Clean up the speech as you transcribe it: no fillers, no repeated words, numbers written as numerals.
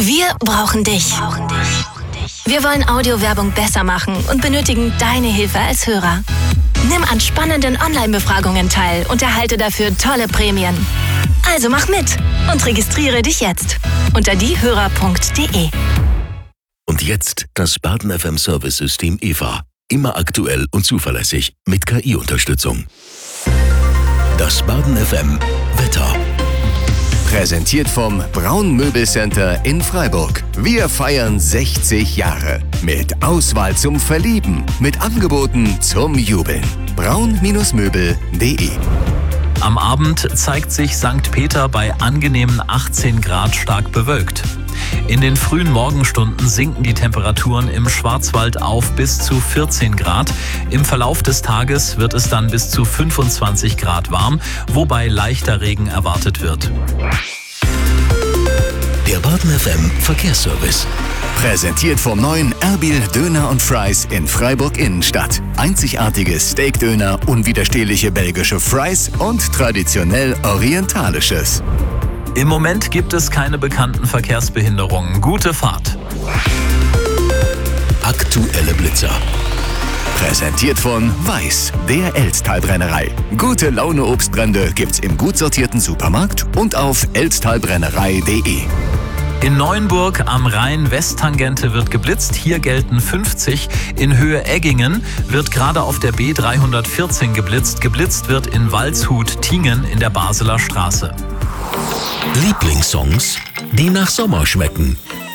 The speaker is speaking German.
Wir brauchen dich. Wir wollen Audiowerbung besser machen und benötigen deine Hilfe als Hörer. Nimm an spannenden Online-Befragungen teil und erhalte dafür tolle Prämien. Also mach mit und registriere dich jetzt unter diehörer.de. Und jetzt das Baden FM Service-System EVA. Immer aktuell und zuverlässig mit KI-Unterstützung. Das Baden FM Wetter. Präsentiert vom Braun Möbelcenter in Freiburg. Wir feiern 60 Jahre. Mit Auswahl zum Verlieben. Mit Angeboten zum Jubeln. braun-möbel.de. Am Abend zeigt sich St. Peter bei angenehmen 18 Grad stark bewölkt. In den frühen Morgenstunden sinken die Temperaturen im Schwarzwald auf bis zu 14 Grad. Im Verlauf des Tages wird es dann bis zu 25 Grad warm, wobei leichter Regen erwartet wird. Der Baden FM Verkehrsservice. Präsentiert vom neuen Erbil Döner und Fries in Freiburg Innenstadt. Einzigartige Steakdöner, unwiderstehliche belgische Fries und traditionell orientalisches. Im Moment gibt es keine bekannten Verkehrsbehinderungen. Gute Fahrt. Aktuelle Blitzer. Präsentiert von Weiß, der Elztalbrennerei. Gute Laune Obstbrände gibt's im gut sortierten Supermarkt und auf elztalbrennerei.de. In Neuenburg am Rhein-Westtangente wird geblitzt. Hier gelten 50. In Höhe Eggingen wird gerade auf der B314 geblitzt. Geblitzt wird in Waldshut-Tingen in der Basler Straße. Lieblingssongs, die nach Sommer schmecken.